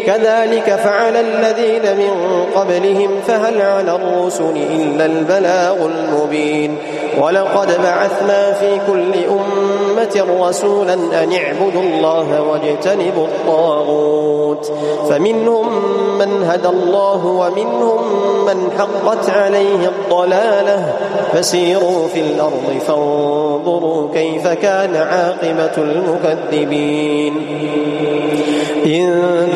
كذلك فعل الذين من قبلهم فهل على الرسل إلا البلاغ المبين ولقد بعثنا في كل أمة رسولا أن اعبدوا الله واجتنبوا الطاغوت فمنهم من هدى الله ومنهم من حقت عليه الضلالة فسيروا في الأرض فانظروا كيف كان عاقبة المكذبين إن